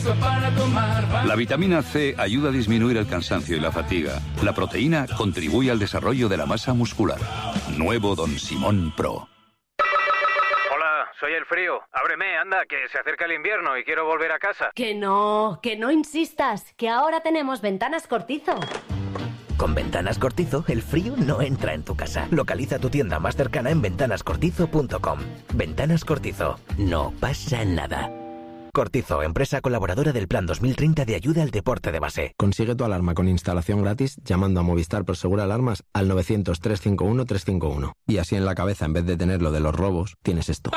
para tomar. La vitamina C ayuda a disminuir el cansancio y la fatiga. La proteína contribuye al desarrollo de la masa muscular. Nuevo Don Simón Pro. Soy el frío. Ábreme, anda, que se acerca el invierno y quiero volver a casa. Que no insistas, que ahora tenemos Ventanas Cortizo. Con Ventanas Cortizo, el frío no entra en tu casa. Localiza tu tienda más cercana en ventanascortizo.com. Ventanas Cortizo. No pasa nada. Cortizo, empresa colaboradora del Plan 2030 de ayuda al deporte de base. Consigue tu alarma con instalación gratis llamando a Movistar Prosegur Alarmas al 900-351-351. Y así en la cabeza, en vez de tener lo de los robos, tienes esto.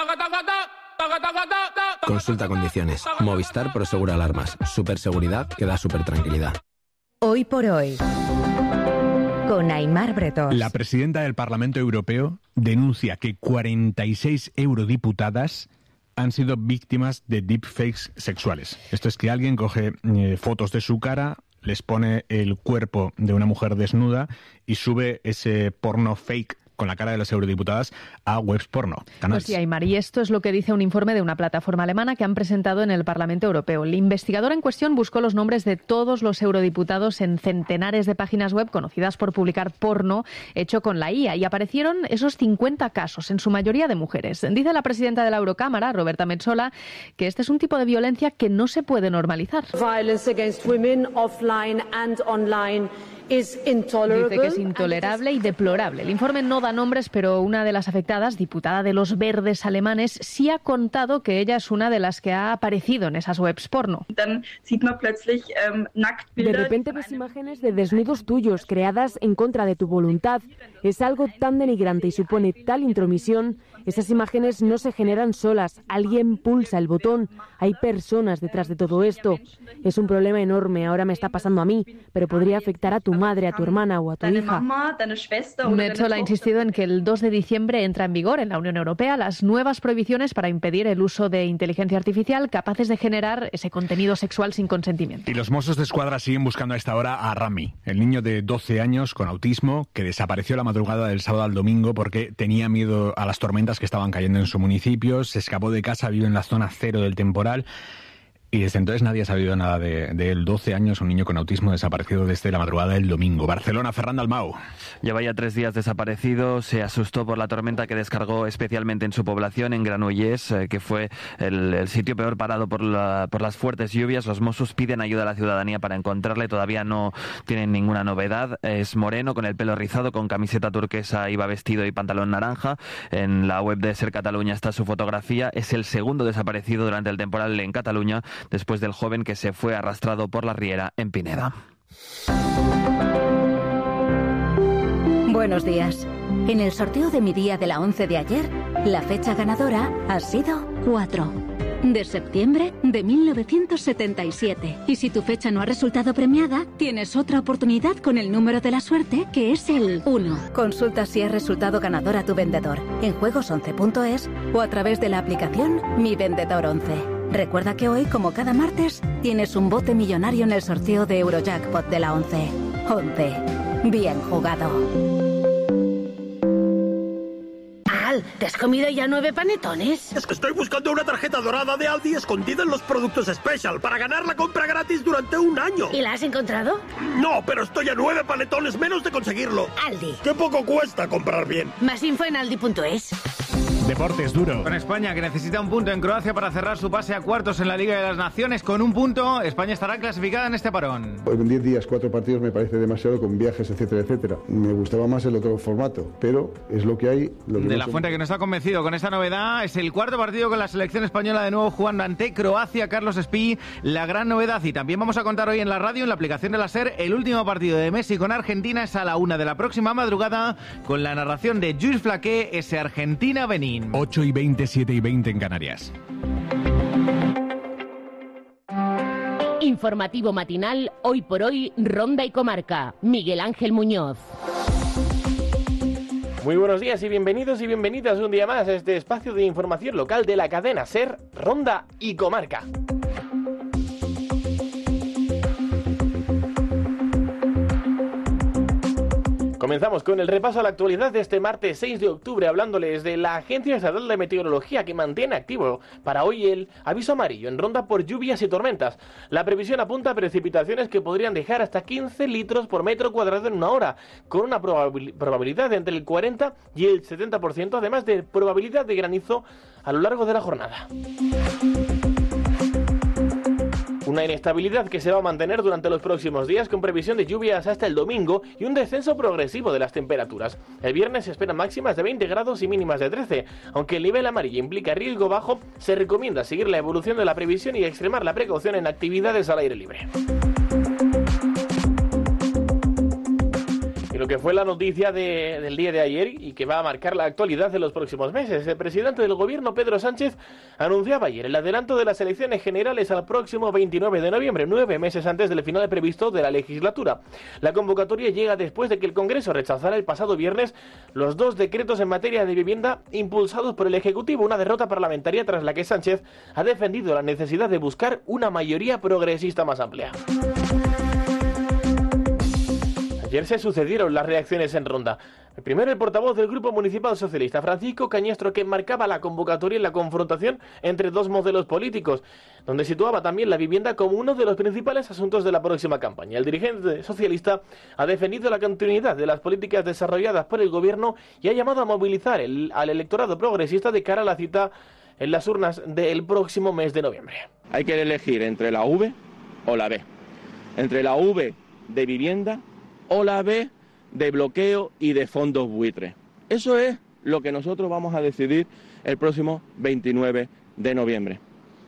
Consulta condiciones. Movistar Prosegur Alarmas. Superseguridad que da supertranquilidad. Hoy por hoy, con Aimar Bretós. La presidenta del Parlamento Europeo denuncia que 46 eurodiputadas han sido víctimas de deepfakes sexuales. Esto es que alguien coge fotos de su cara, les pone el cuerpo de una mujer desnuda y sube ese porno fake con la cara de las eurodiputadas a webs porno, canales. Pues sí, Aymar, y esto es lo que dice un informe de una plataforma alemana que han presentado en el Parlamento Europeo. El investigador en cuestión buscó los nombres de todos los eurodiputados en centenares de páginas web conocidas por publicar porno hecho con la IA y aparecieron esos 50 casos, en su mayoría de mujeres. Dice la presidenta de la Eurocámara, Roberta Metsola, que este es un tipo de violencia que no se puede normalizar. Violence against women offline and online. Dice que es intolerable y deplorable. El informe no da nombres, pero una de las afectadas, diputada de los Verdes alemanes, sí ha contado que ella es una de las que ha aparecido en esas webs porno. De repente ves imágenes de desnudos tuyos creadas en contra de tu voluntad. Es algo tan denigrante y supone tal intromisión. Esas imágenes no se generan solas. Alguien pulsa el botón. Hay personas detrás de todo esto. Es un problema enorme. Ahora me está pasando a mí, pero podría afectar a tu madre, a tu hermana o a tu hija. Metsola ha insistido en que el 2 de diciembre entra en vigor en la Unión Europea las nuevas prohibiciones para impedir el uso de inteligencia artificial capaces de generar ese contenido sexual sin consentimiento. Y los Mossos de Escuadra siguen buscando a esta hora a Rami, el niño de 12 años con autismo que desapareció la madrugada del sábado al domingo porque tenía miedo a las tormentas que estaban cayendo en su municipio, se escapó de casa, vive en la zona cero del temporal. Y desde entonces nadie ha sabido nada de él. 12 años, un niño con autismo desaparecido desde la madrugada del domingo. Barcelona, Fernando Almau. Lleva ya 3 días desaparecido. Se asustó por la tormenta que descargó especialmente en su población, en Granollers, que fue el sitio peor parado por las fuertes lluvias. Los Mossos piden ayuda a la ciudadanía para encontrarle. Todavía no tienen ninguna novedad. Es moreno, con el pelo rizado, con camiseta turquesa, iba vestido y pantalón naranja. En la web de Ser Cataluña está su fotografía. Es el segundo desaparecido durante el temporal en Cataluña, después del joven que se fue arrastrado por la riera en Pineda. Buenos días. En el sorteo de mi día de la 11 de ayer, la fecha ganadora ha sido 4 de septiembre de 1977. Y si tu fecha no ha resultado premiada, tienes otra oportunidad con el número de la suerte, que es el 1. Consulta si has resultado ganador a tu vendedor en juegos11.es o a través de la aplicación Mi Vendedor 11. Recuerda que hoy, como cada martes, tienes un bote millonario en el sorteo de Eurojackpot de la 11. 11. Bien jugado. ¿Te has comido ya 9 panetones? Es que estoy buscando una tarjeta dorada de Aldi escondida en los productos Special para ganar la compra gratis durante un año. ¿Y la has encontrado? No, pero estoy a 9 panetones menos de conseguirlo. Aldi. Qué poco cuesta comprar bien. Más info en aldi.es. Deportes duro. Con España, que necesita un punto en Croacia para cerrar su pase a cuartos en la Liga de las Naciones. Con un punto, España estará clasificada en este parón. En 10 días, 4 partidos me parece demasiado, con viajes, etcétera, etcétera. Me gustaba más el otro formato, pero es lo que hay. De la Fuente, que no está convencido con esta novedad, es el cuarto partido con la selección española de nuevo jugando ante Croacia. Carlos Espí, la gran novedad. Y también vamos a contar hoy en la radio, en la aplicación de la SER, el último partido de Messi con Argentina. Es a la 1 de la próxima madrugada, con la narración de Jules Flaqué, ese Argentina-Benín. 8:20, 7:20 en Canarias. Informativo matinal, hoy por hoy, Ronda y Comarca. Miguel Ángel Muñoz. Muy buenos días y bienvenidos y bienvenidas un día más a este espacio de información local de la cadena SER, Ronda y Comarca. Comenzamos con el repaso a la actualidad de este martes 6 de octubre, hablándoles de la Agencia Estatal de Meteorología, que mantiene activo para hoy el aviso amarillo en ronda por lluvias y tormentas. La previsión apunta a precipitaciones que podrían dejar hasta 15 litros por metro cuadrado en una hora, con una probabilidad de entre el 40 y el 70%, además de probabilidad de granizo a lo largo de la jornada. Una inestabilidad que se va a mantener durante los próximos días, con previsión de lluvias hasta el domingo y un descenso progresivo de las temperaturas. El viernes se esperan máximas de 20 grados y mínimas de 13. Aunque el nivel amarillo implica riesgo bajo, se recomienda seguir la evolución de la previsión y extremar la precaución en actividades al aire libre. Lo que fue la noticia del día de ayer y que va a marcar la actualidad de los próximos meses. El presidente del gobierno, Pedro Sánchez, anunciaba ayer el adelanto de las elecciones generales al próximo 29 de noviembre, 9 meses antes del final previsto de la legislatura. La convocatoria llega después de que el Congreso rechazara el pasado viernes los 2 decretos en materia de vivienda impulsados por el Ejecutivo, una derrota parlamentaria tras la que Sánchez ha defendido la necesidad de buscar una mayoría progresista más amplia. Ayer se sucedieron las reacciones en ronda. Primero, el portavoz del Grupo Municipal Socialista, Francisco Cañestro, que marcaba la convocatoria en la confrontación entre dos modelos políticos, donde situaba también la vivienda como uno de los principales asuntos de la próxima campaña. El dirigente socialista ha defendido la continuidad de las políticas desarrolladas por el gobierno y ha llamado a movilizar al electorado progresista de cara a la cita en las urnas del próximo mes de noviembre. Hay que elegir entre la V o la B. Entre la V de vivienda o la B de bloqueo y de fondos buitres. Eso es lo que nosotros vamos a decidir el próximo 29 de noviembre.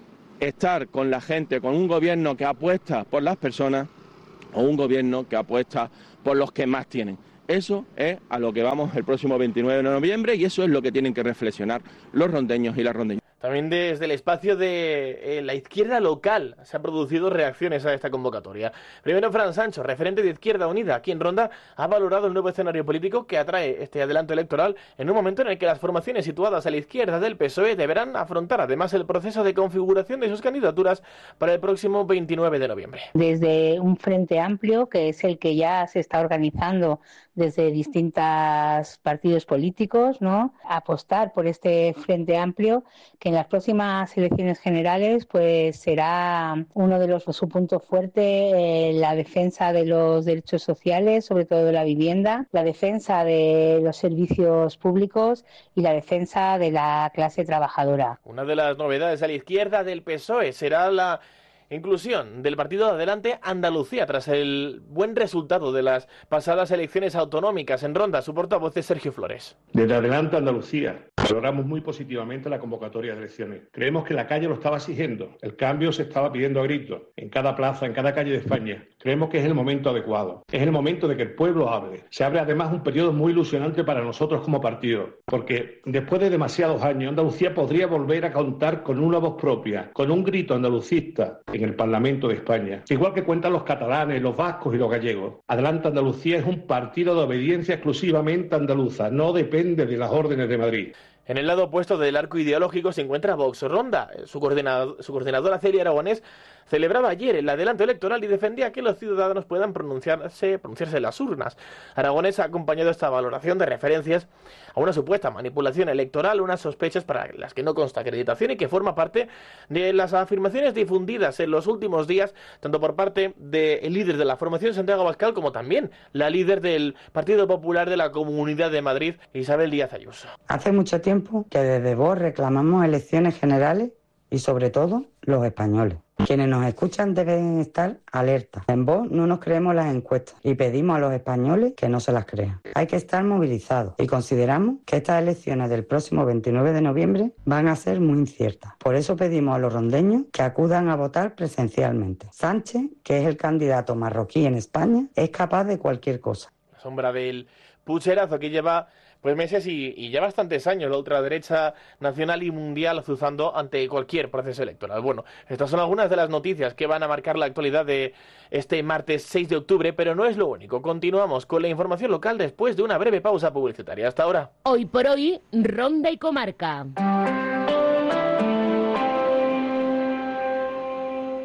Estar con la gente, con un gobierno que apuesta por las personas o un gobierno que apuesta por los que más tienen. Eso es a lo que vamos el próximo 29 de noviembre y eso es lo que tienen que reflexionar los rondeños y las rondeñas. También desde el espacio de la izquierda local se han producido reacciones a esta convocatoria. Primero, Fran Sancho, referente de Izquierda Unida, aquí en Ronda, ha valorado el nuevo escenario político que atrae este adelanto electoral en un momento en el que las formaciones situadas a la izquierda del PSOE deberán afrontar además el proceso de configuración de sus candidaturas para el próximo 29 de noviembre. Desde un frente amplio, que es el que ya se está organizando desde distintos partidos políticos, ¿no? Apostar por este frente amplio que en las próximas elecciones generales pues será uno de su punto fuerte, la defensa de los derechos sociales, sobre todo de la vivienda, la defensa de los servicios públicos y la defensa de la clase trabajadora. Una de las novedades a la izquierda del PSOE será la inclusión del partido Adelante Andalucía tras el buen resultado de las pasadas elecciones autonómicas. En Ronda, su portavoz es Sergio Flores. Desde Adelante Andalucía valoramos muy positivamente la convocatoria de elecciones. Creemos que la calle lo estaba exigiendo, el cambio se estaba pidiendo a gritos, en cada plaza, en cada calle de España. Creemos que es el momento adecuado, es el momento de que el pueblo hable. Se abre además un periodo muy ilusionante para nosotros como partido, porque después de demasiados años Andalucía podría volver a contar con una voz propia, con un grito andalucista en el Parlamento de España, igual que cuentan los catalanes, los vascos y los gallegos. Adelante Andalucía es un partido de obediencia exclusivamente andaluza, no depende de las órdenes de Madrid. En el lado opuesto del arco ideológico se encuentra Vox. Ronda, su coordinadora Celia Aragonés, celebraba ayer el adelanto electoral y defendía que los ciudadanos puedan pronunciarse en las urnas. Aragonés ha acompañado esta valoración de referencias a una supuesta manipulación electoral, unas sospechas para las que no consta acreditación y que forma parte de las afirmaciones difundidas en los últimos días, tanto por parte del líder de la formación, Santiago Abascal, como también la líder del Partido Popular de la Comunidad de Madrid, Isabel Díaz Ayuso. Hace mucho tiempo que desde Vox reclamamos elecciones generales y sobre todo los españoles. Quienes nos escuchan deben estar alertas. En Vox no nos creemos las encuestas y pedimos a los españoles que no se las crean. Hay que estar movilizados y consideramos que estas elecciones del próximo 29 de noviembre van a ser muy inciertas. Por eso pedimos a los rondeños que acudan a votar presencialmente. Sánchez, que es el candidato marroquí en España, es capaz de cualquier cosa. La sombra del pucherazo que lleva meses y ya bastantes años la ultraderecha nacional y mundial azuzando ante cualquier proceso electoral. Bueno, estas son algunas de las noticias que van a marcar la actualidad de este martes 6 de octubre, pero no es lo único. Continuamos con la información local después de una breve pausa publicitaria. Hasta ahora. Hoy por hoy, Ronda y Comarca.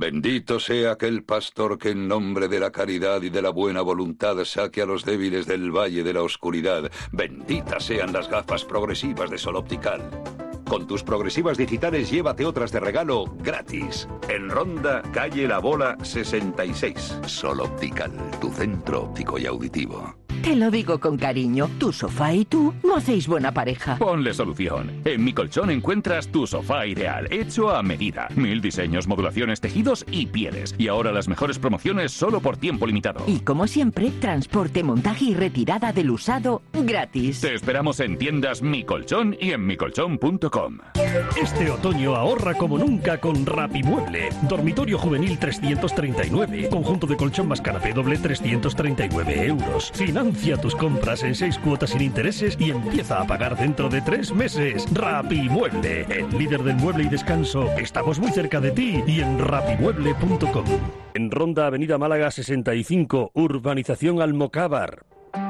Bendito sea aquel pastor que en nombre de la caridad y de la buena voluntad saque a los débiles del valle de la oscuridad. Benditas sean las gafas progresivas de Sol Optical. Con tus progresivas digitales llévate otras de regalo gratis. En Ronda, calle La Bola 66. Sol Optical, tu centro óptico y auditivo. Te lo digo con cariño, tu sofá y tú no hacéis buena pareja. Ponle solución. En Mi Colchón encuentras tu sofá ideal, hecho a medida. 1000 diseños, modulaciones, tejidos y pieles. Y ahora las mejores promociones solo por tiempo limitado. Y como siempre, transporte, montaje y retirada del usado gratis. Te esperamos en tiendas Mi Colchón y en micolchón.com. Este otoño ahorra como nunca con Rapimueble. Dormitorio juvenil 339. Conjunto de colchón más canapé doble 339 euros. Financia tus compras en 6 cuotas sin intereses y empieza a pagar dentro de 3 meses. Rapimueble, el líder del mueble y descanso. Estamos muy cerca de ti y en rapimueble.com. En Ronda, Avenida Málaga 65, Urbanización Almocávar.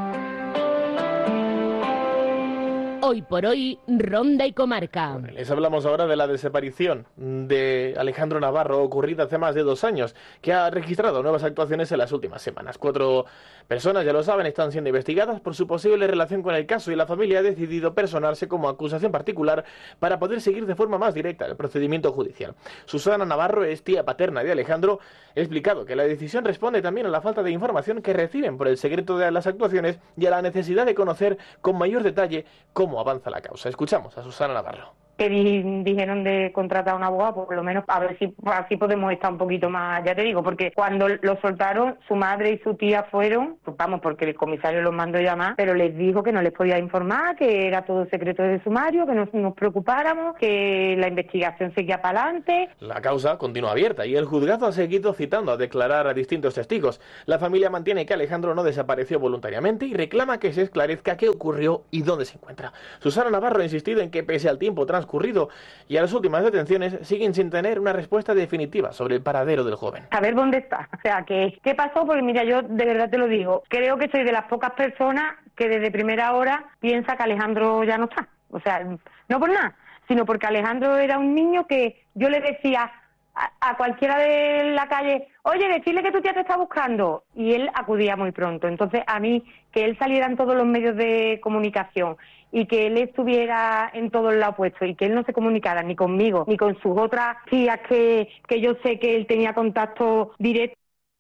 Hoy por hoy, Ronda y Comarca. Les hablamos ahora de la desaparición de Alejandro Navarro, ocurrida hace más de 2 años, que ha registrado nuevas actuaciones en las últimas semanas. 4 personas, ya lo saben, están siendo investigadas por su posible relación con el caso y la familia ha decidido personarse como acusación particular para poder seguir de forma más directa el procedimiento judicial. Susana Navarro es tía paterna de Alejandro. Ha explicado que la decisión responde también a la falta de información que reciben por el secreto de las actuaciones y a la necesidad de conocer con mayor detalle cómo avanza la causa. Escuchamos a Susana Navarro. Que dijeron de contratar a un abogado, por lo menos a ver si así podemos estar un poquito más, ya te digo, porque cuando lo soltaron, su madre y su tía fueron, pues vamos, porque el comisario los mandó llamar, pero les dijo que no les podía informar, que era todo secreto de sumario, que no nos preocupáramos, que la investigación seguía para adelante. La causa continúa abierta y el juzgado ha seguido citando a declarar a distintos testigos. La familia mantiene que Alejandro no desapareció voluntariamente y reclama que se esclarezca qué ocurrió y dónde se encuentra. Susana Navarro ha insistido en que pese al tiempo transcurrido y a las últimas detenciones siguen sin tener una respuesta definitiva sobre el paradero del joven. A ver dónde está, o sea, ¿qué pasó? Porque mira, yo de verdad te lo digo, creo que soy de las pocas personas que desde primera hora piensa que Alejandro ya no está, o sea, no por nada, sino porque Alejandro era un niño que yo le decía a cualquiera de la calle, oye, decirle que tu tía te está buscando, y él acudía muy pronto. Entonces, a mí, que él saliera en todos los medios de comunicación y que él estuviera en todos lados puestos y que él no se comunicara ni conmigo ni con sus otras tías que yo sé que él tenía contacto directo.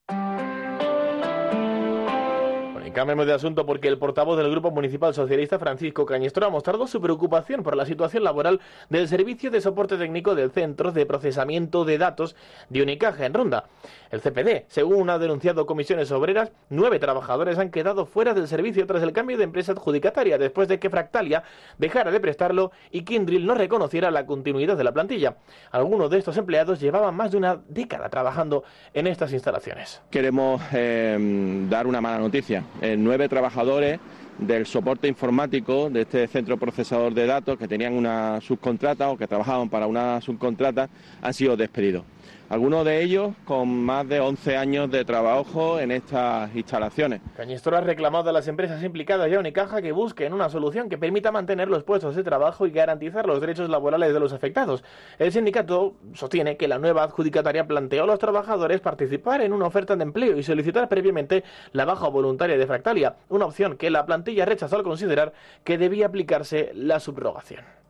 Cambiemos de asunto porque el portavoz del Grupo Municipal Socialista, Francisco Cañestro, ha mostrado su preocupación por la situación laboral del Servicio de Soporte Técnico del Centro de Procesamiento de Datos de Unicaja en Ronda. El CPD, según ha denunciado Comisiones Obreras, 9 trabajadores han quedado fuera del servicio tras el cambio de empresa adjudicataria después de que Fractalia dejara de prestarlo y Kyndryl no reconociera la continuidad de la plantilla. Algunos de estos empleados llevaban más de una década trabajando en estas instalaciones. Queremos dar una mala noticia. 9 trabajadores del soporte informático de este centro procesador de datos que tenían una subcontrata o que trabajaban para una subcontrata han sido despedidos. Algunos de ellos con más de 11 años de trabajo en estas instalaciones. Cañestro ha reclamado a las empresas implicadas y a Unicaja que busquen una solución que permita mantener los puestos de trabajo y garantizar los derechos laborales de los afectados. El sindicato sostiene que la nueva adjudicataria planteó a los trabajadores participar en una oferta de empleo y solicitar previamente la baja voluntaria de Fractalia, una opción que la plantilla rechazó al considerar que debía aplicarse la subrogación.